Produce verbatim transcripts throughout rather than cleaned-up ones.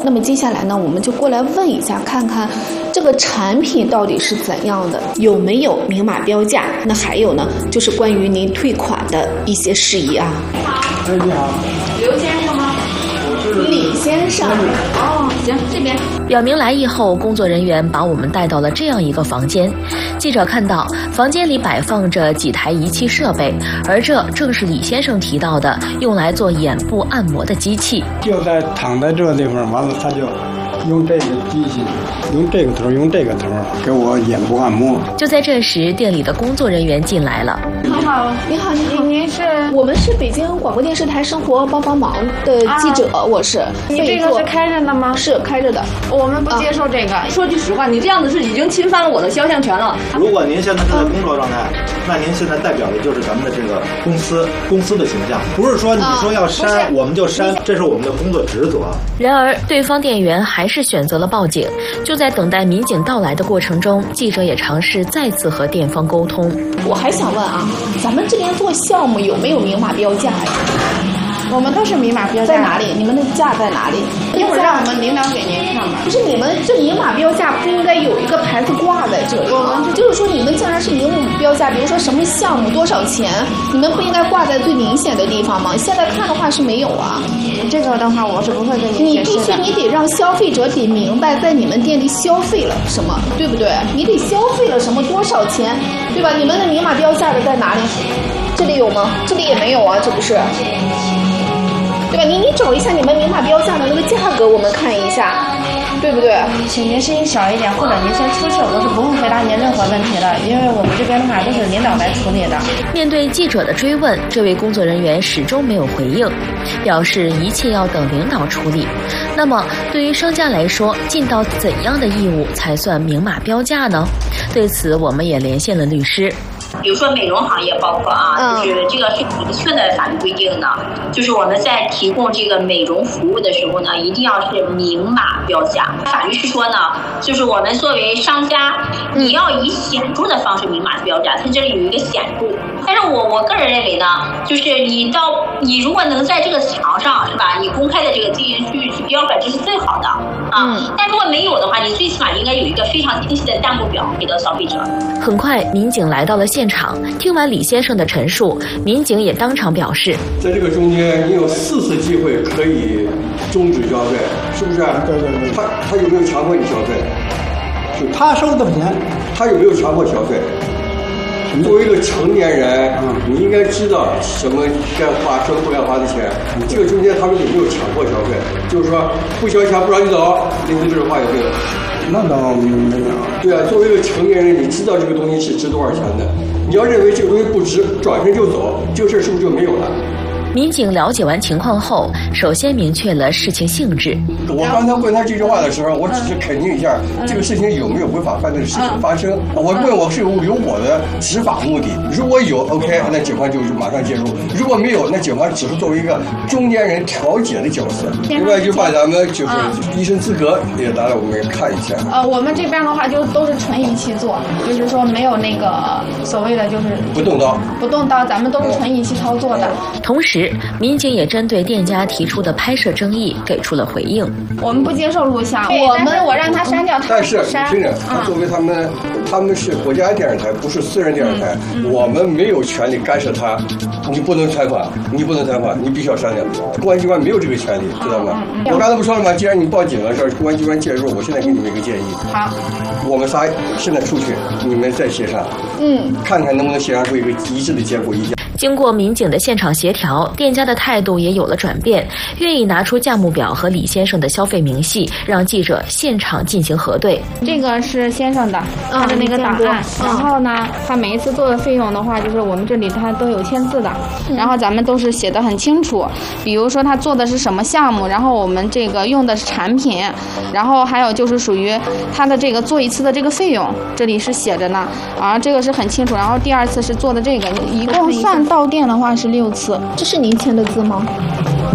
那么接下来呢，我们就过来问一下，看看这个产品到底是怎样的，有没有明码标价？那还有呢，就是关于您退款的一些事宜啊。 你好，哎，你好， 刘先生吗？ 李先生。 哦，行，这边。 表明来意后，工作人员把我们带到了这样一个房间。记者看到房间里摆放着几台仪器设备，而这正是李先生提到的用来做眼部按摩的机器。 就在躺在这个地方，完了他就用这个机器，用这个头，用这个头给我眼部按摩。 就在这时，店里的工作人员进来了。 你好， 你好，你好， 您是？ 我们是北京广播电视台生活帮帮忙的记者，啊、我是。 你这个是开着的吗？ 是开着的， 我们不接受这个。啊、 说句实话，你这样子是已经侵犯了我的肖像权了。 如果您现在是在工作状态，那您现在代表的就是咱们的这个公司公司的形象，不是说你说要删、啊、我们就删，这是我们的工作职责。 然而，对方店员还是选择了报警。就在等待民警到来的过程中，记者也尝试再次和店方沟通。 我还想问啊，咱们这边做项目有没有明码标价呀？ 我们都是明码标价。 在哪里？你们的价在哪里？ 一会儿让我们领导给您看吧。 不是，你们这明码标价不应该有一个牌子挂在这里吗？就是说你们既然是明码标价，比如说什么项目多少钱，你们不应该挂在最明显的地方吗？现在看的话是没有啊。 这个的话我是不会跟你解释的。 你必须你得让消费者得明白在你们店里消费了什么，对不对？你得消费了什么多少钱，对吧？你们的明码标价的在哪里？这里有吗？这里也没有啊，这不是。对吧？你你找一下你们明码标价的那个价格，我们看一下，对不对？ 请您声音小一点，或者您先出去，我是不会回答您任何问题的，因为我们这边的话都是领导来处理的。 面对记者的追问，这位工作人员始终没有回应，表示一切要等领导处理。那么，对于商家来说，尽到怎样的义务才算明码标价呢？对此，我们也连线了律师。 比如说美容行业，包括啊，就是这个是明确的法律规定的，就是我们在提供这个美容服务的时候呢，一定要是明码标价。法律是说呢，就是我们作为商家，你要以显著的方式明码标价，它这里有一个显著。但是我我个人认为呢，就是你到你如果能在这个墙上是吧，你公开的这个进行去去标准，这是最好的啊。嗯、但如果没有的话，你最起码应该有一个非常清晰的价目表给到消费者。 很快，民警来到了现场。听完李先生的陈述，民警也当场表示， 在这个中间，你有四次机会可以终止消费，是不是？对对对。他他有没有强迫你消费？就他收多少钱？他有没有强迫消费？作为一个成年人，嗯、你应该知道什么该花，什么不该花的钱。嗯、这个中间他们有没有强迫消费？就是说不交钱不让你走，类似这种话有没有？那倒没有。对啊，作为一个成年人，你知道这个东西是值多少钱的。你要认为这个东西不值，转身就走，这个事是不是就没有了？ 民警了解完情况后，首先明确了事情性质。 我刚才问他这句话的时候，我只是肯定一下这个事情有没有违法犯罪的事情发生。我问我是有有我的执法目的，如果有 OK， 那警方就马上介入；如果没有，那警方只是作为一个中间人调解的角色。另外就把咱们就是医生资格也拿来我们看一下。 呃，我们这边的话就都是纯仪器做，就是说没有那个所谓的就是不动刀， 不动刀，咱们都是纯仪器操作的。 同时，民警也针对店家提出的拍摄争议给出了回应。 我们不接受录像，我们我让他删掉，他但是听着，他作为他们，他们是国家电视台，不是私人电视台，嗯、我们没有权利干涉他。你不能采访，你不能采访，你必须要删掉。公安机关没有这个权利，知道吗？嗯、我刚才不说了吗？既然你报警了，是公安机关介入，我现在给你们一个建议。 好， 我们仨现在出去，你们再协商，嗯，看看能不能协商出一个一致的结果意见。 经过民警的现场协调，店家的态度也有了转变，愿意拿出价目表和李先生的消费明细，让记者现场进行核对。 这个是先生的，他的那个档案。嗯、然后呢，他每一次做的费用的话，就是我们这里他都有签字的，嗯、然后咱们都是写得很清楚。比如说他做的是什么项目，然后我们这个用的是产品，然后还有就是属于他的这个做一次的这个费用，这里是写着呢，啊，这个是很清楚。然后第二次是做的这个，一共算到店的话是六次。 这是您签的字吗？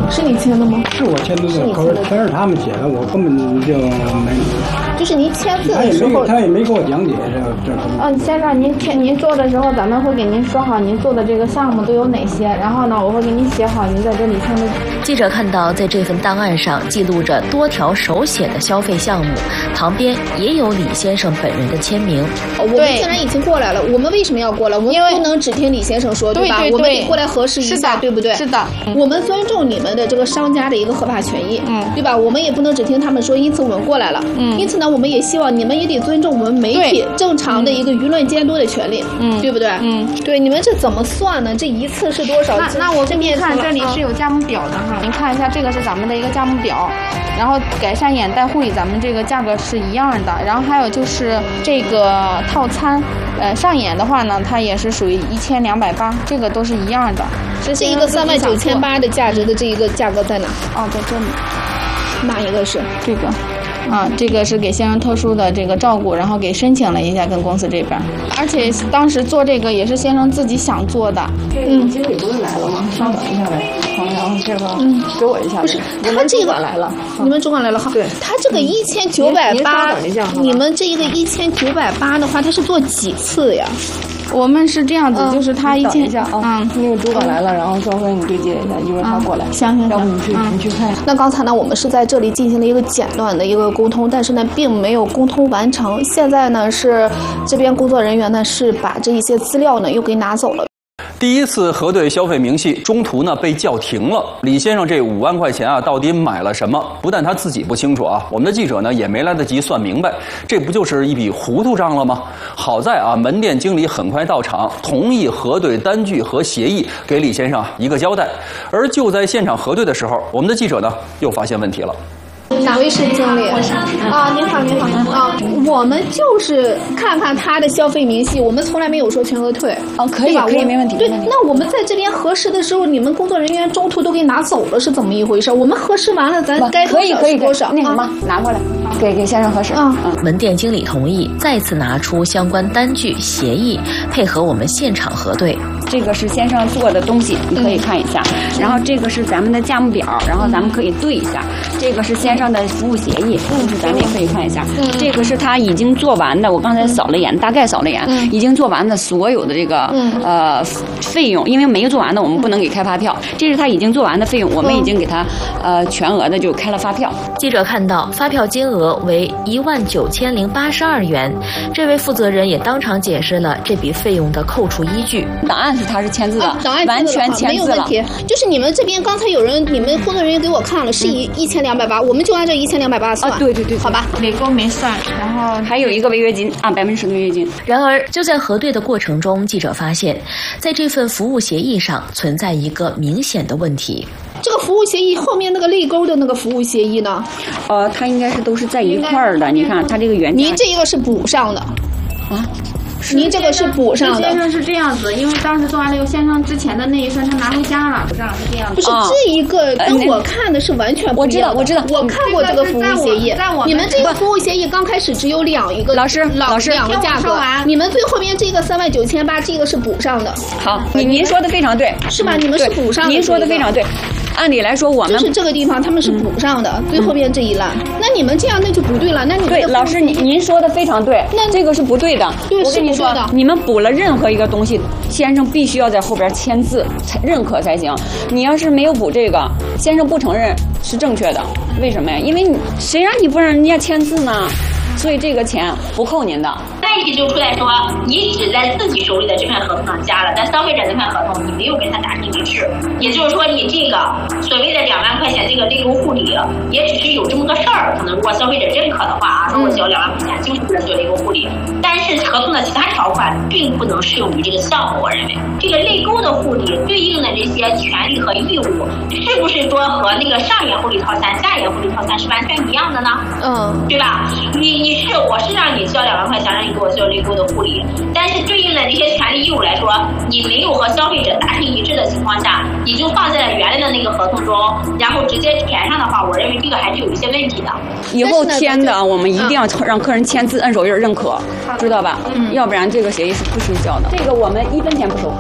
是你签的吗？ 是我签的，可是全是他们写的，我根本就没。 就是您签字的时候， 他也没给我讲解这这东西。 嗯，先生，您签您做的时候，咱们会给您说好您做的这个项目都有哪些，然后呢，我会给您写好您在这里签的。 记者看到，在这份档案上记录着多条手写的消费项目，旁边也有李先生本人的签名。 我们既然已经过来了，我们为什么要过来？我们不能只听李先生说，对吧？ 对对对， 我们得过来核实一下，对不对？ 是的， 嗯、我们尊重你们的这个商家的一个合法权益，嗯，对吧？我们也不能只听他们说，因此我们过来了，嗯，因此呢，我们也希望你们也得尊重我们媒体正常的一个舆论监督的权利，嗯，对不对？嗯，对，你们这怎么算呢？这一次是多少？ 那那我这面看这里是有价目表的哈，您看一下，这个是咱们的一个价目表，然后改善眼袋护理咱们这个价格是一样的，然后还有就是这个套餐，呃，上眼的话呢，它也是属于一千两百八，这个都是一样的。 这一个三万九千八的价值的这一个价格在哪？ 哦，在这里。 哪一个是这个？啊，这个是给先生特殊的这个照顾，然后给申请了一下跟公司这边，而且当时做这个也是先生自己想做的。 嗯，经理不是来了吗？稍等一下呗，然后这个嗯，给我一下。 不是，他这个来了， 你们主管来了哈。 对， 他这个一千九百八， 等一下， 你们这一个一千九百八的话，他是做几次呀？ 我们是这样子，嗯、就是他一千， 一下啊，嗯，那个主管来了，然后稍微你对接一下，一会儿他过来。 行行行， 要不你去、嗯、你去看。 那刚才呢，我们是在这里进行了一个简短的一个沟通，但是呢，并没有沟通完成。现在呢，是这边工作人员呢是把这一些资料呢又给拿走了。 第一次核对消费明细中途呢被叫停了，李先生这五万块钱啊到底买了什么？不但他自己不清楚啊，我们的记者呢也没来得及算明白，这不就是一笔糊涂账了吗？好在啊门店经理很快到场，同意核对单据和协议，给李先生一个交代。而就在现场核对的时候，我们的记者呢又发现问题了。 哪位是经理？啊，您好，您好，啊，我们就是看看他的消费明细，我们从来没有说全额退。 哦，可以，可以，没问题。 对，那我们在这边核实的时候，你们工作人员中途都给拿走了，是怎么一回事？我们核实完了，咱该多少是多少。 那什么，拿过来，给给先生核实。啊， 门店经理同意，再次拿出相关单据协议，配合我们现场核对。 这个是先生做的东西，你可以看一下。嗯、然后这个是咱们的价目表，然后咱们可以对一下。这个是先生的服务协议，嗯，咱们也可以看一下。嗯，这个是他已经做完的，我刚才扫了眼，嗯、大概扫了眼，嗯、已经做完的所有的这个、嗯、呃费用，因为没做完的我们不能给开发票。这是他已经做完的费用，我们已经给他呃全额的就开了发票。 记者看到发票金额为一万九千零八十二元，这位负责人也当场解释了这笔费用的扣除依据。 档案是他是签字的， 啊、档案完全签字了， 没有问题。就是你们这边刚才有人，你们工作人员给我看了，是一一千两百八，我们就按照一千两百八算。 啊，对对对， 好吧， 尾钩没算，然后还有一个违约金啊，百分之十的违约金。 然而，就在核对的过程中，记者发现，在这份服务协议上存在一个明显的问题。 这个服务协议后面那个泪钩的那个服务协议呢？ 呃，它应该是都是在一块儿的。你看，它这个原价， 您这个是补上的啊。 您这个是补上的。 先生是这样子，因为当时做完了以后，先生之前的那一份他拿回家了，补上是这样子。 不是这一个跟我看的是完全不一样。 我知道，我知道， 我看过这个服务协议。你们这个服务协议刚开始只有两一个， 老师，老师两个价格。你们最后面这个三万九千八，这个是补上的。 好，您您说的非常对， 是吧？你们是补上的。 您说的非常对。按理来说，我们就是这个地方他们是补上的，最后边这一栏。那你们这样那就不对了。那你对老师，您您说的非常对。那这个是不对的。 对， 我跟你说，你们补了任何一个东西，先生必须要在后边签字才认可才行。你要是没有补这个，先生不承认是正确的。为什么呀？因为你谁让你不让人家签字呢？所以这个钱不扣您的。 问题就出来说，你只在自己手里的这份合同上加了，但消费者那份合同你没有跟他打成一致，也就是说你这个所谓的两万块钱这个泪沟护理，也只是有这么个事儿。可能如果消费者认可的话啊，说我交两万块钱就是为了做泪沟护理，但是合同的其他条款并不能适用于这个项目。我认为这个泪沟的护理对应的这些权利和义务，是不是说和那个上眼护理套餐、下眼护理套餐是完全一样的呢？嗯，对吧？你你是我是让你交两万块钱，让你给我做泪沟的护理，但是对应的这些权利义务来说，你没有和消费者达成一致的情况下，你就放在了原来的那个合同中，然后直接填上的话，我认为这个还是有一些问题的。 以后签的我们一定要让客人签字、摁手印认可，知道吧？嗯，要不然这个协议是不生效的。这个我们一分钱不收。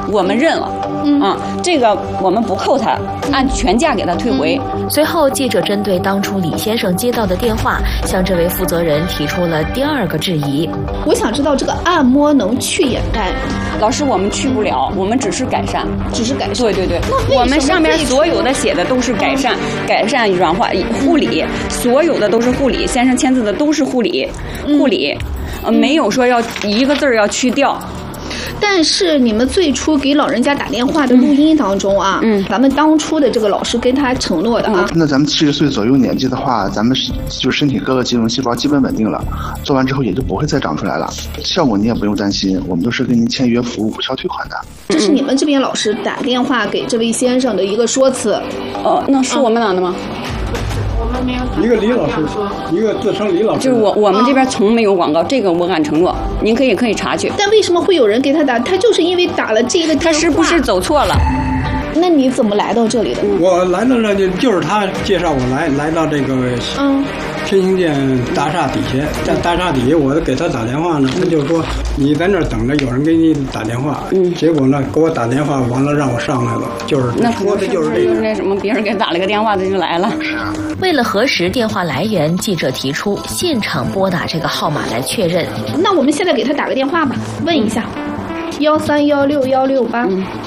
我们认了。嗯啊，这个我们不扣他，按全价给他退回。 嗯、随后，记者针对当初李先生接到的电话，向这位负责人提出了第二个质疑。 我想知道这个按摩能去眼袋吗？ 老师，我们去不了，我们只是改善， 只是改善。 对对对，我们上面所有的写的都是改善、改善、软化、护理，所有的都是护理。先生签字的都是护理，护理，呃，没有说要一个字儿要去掉。 但是你们最初给老人家打电话的录音当中啊，嗯，咱们当初的这个老师跟他承诺的啊， 那咱们七十岁左右年纪的话，咱们就身体各个肌肉细胞基本稳定了，做完之后也就不会再长出来了，效果你也不用担心，我们都是跟您签约服务无效退款的。 这是你们这边老师打电话给这位先生的一个说辞。 哦，那是我们哪的吗？ 一个李老师，一个自称李老师， 就是我我们这边从没有广告，这个我敢承诺，您可以可以查去。 但为什么会有人给他打？他就是因为打了这个电话。 他是不是走错了？ 那你怎么来到这里的？ 我来到这就就是他介绍我来来到这个嗯天兴店大厦底下，在大厦底下我给他打电话呢，他就说你在那儿等着，有人给你打电话。嗯，结果呢给我打电话完了让我上来了，就是那说的就是这个。那什么，别人给打了个电话他就来了。 为了核实电话来源，记者提出现场拨打这个号码来确认。 那我们现在给他打个电话吧，问一下，幺三幺六幺六八。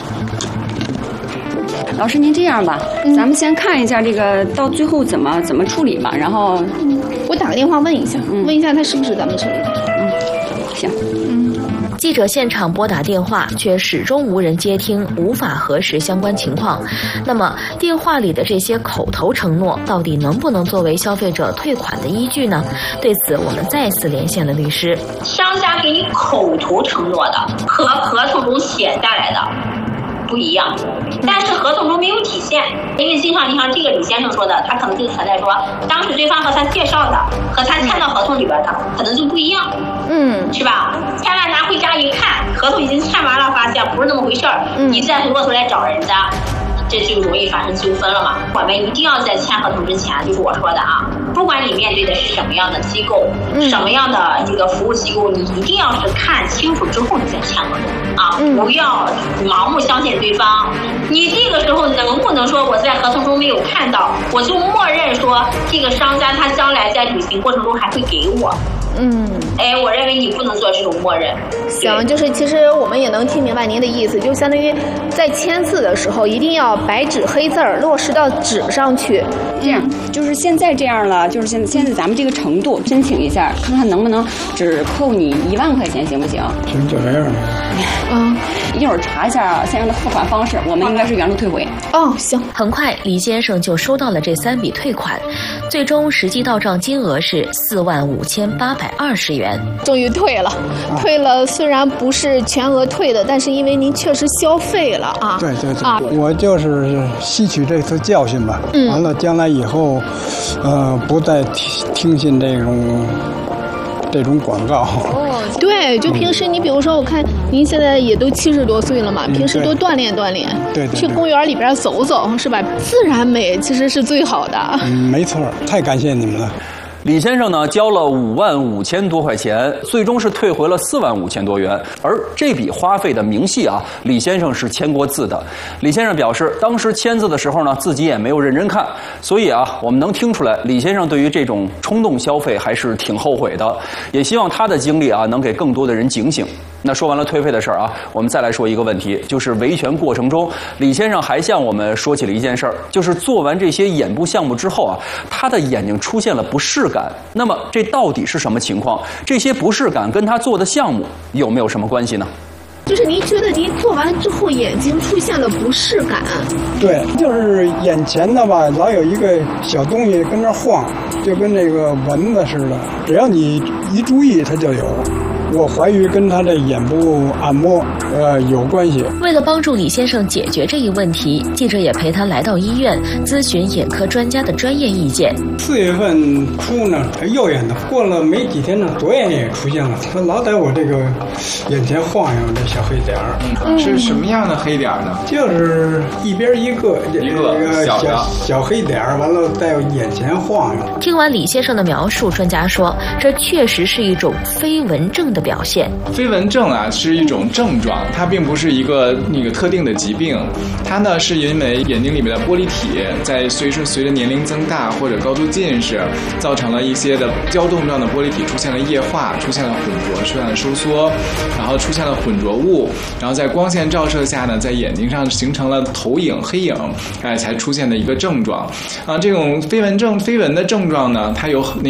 老师，您这样吧，嗯、咱们先看一下这个到最后怎么怎么处理吧。然后， 嗯、我打个电话问一下，嗯、问一下他是不是咱们这里。 嗯，行。 嗯，记者现场拨打电话，却始终无人接听，无法核实相关情况。那么，电话里的这些口头承诺，到底能不能作为消费者退款的依据呢？对此，我们再次连线了律师。 商家给你口头承诺的和合同中写下来的不一样，但是合同中没有体现，因为经常你像这个李先生说的，他可能就存在说，当时对方和他介绍的和他签到合同里边的可能就不一样，嗯，是吧？千万拿回家一看，合同已经签完了，发现不是那么回事儿，嗯、你再回过头来找人家，这就容易发生纠纷了嘛。我们一定要在签合同之前，就是我说的啊，不管你面对的是什么样的机构，嗯、什么样的这个服务机构，你一定要是看清楚之后你再签合同啊，嗯、不要盲目相信对方。你这个时候能不能说我在合同中没有看到，我就默认说这个商家他将来在履行过程中还会给我？嗯，哎，我认为你不能做这种默认。 行，就是其实我们也能听明白您的意思，就相当于在签字的时候一定要白纸黑字儿落实到纸上去。 这样，就是现在这样了，就是现在现在咱们这个程度，申请一下，看看能不能只扣你一万块钱，行不行？ 行，就这样吧。 嗯，一会儿查一下先生的付款方式，我们应该是原路退回。 哦，行。 很快，李先生就收到了这三笔退款，最终实际到账金额是四万五千八百二十元。 终于退了，退了，虽然不是全额退的，但是因为您确实消费了啊。 对对对，啊、我就是吸取这次教训吧。嗯。完了，将来以后，呃，不再听听信这种这种广告。 哦，对，就平时你比如说，我看您现在也都七十多岁了嘛，嗯、平时多锻炼锻炼， 对 对, 对， 去公园里边走走，是吧？自然美其实是最好的。 嗯，没错，太感谢你们了。 李先生呢交了五万五千多块钱，最终是退回了四万五千多元。而这笔花费的明细啊，李先生是签过字的。李先生表示，当时签字的时候呢，自己也没有认真看，所以啊，我们能听出来，李先生对于这种冲动消费还是挺后悔的。也希望他的经历啊，能给更多的人警醒。那说完了退费的事儿啊，我们再来说一个问题，就是维权过程中，李先生还向我们说起了一件事儿，就是做完这些眼部项目之后啊，他的眼睛出现了不适感。那么这到底是什么情况？这些不适感跟他做的项目有没有什么关系呢？ 就是您觉得您做完之后眼睛出现了不适感？ 对，就是眼前的吧，老有一个小东西跟那晃，就跟那个蚊子似的，只要你一注意它就有。我怀疑跟他的眼部按摩呃有关系。 为了帮助李先生解决这一问题，记者也陪他来到医院咨询眼科专家的专业意见。 四月份初呢，右眼的，过了没几天呢，左眼也出现了，他老在我这个眼前晃悠这小黑点儿。 嗯，是什么样的黑点呢？ 就是一边一个一个小小小黑点儿，完了在眼前晃悠。 听完李先生的描述，专家说，这确实是一种飞蚊症的表现。 飞蚊症啊是一种症状， 它并不是一个那个特定的疾病，它呢是因为眼睛里面的玻璃体在随着随着年龄增大或者高度近视，造成了一些的胶冻状的玻璃体出现了液化，出现了混浊，出现了收缩，然后出现了混浊物，然后在光线照射下呢，在眼睛上形成了投影黑影，哎，才出现的一个症状啊。这种飞蚊症飞蚊的症状呢，它有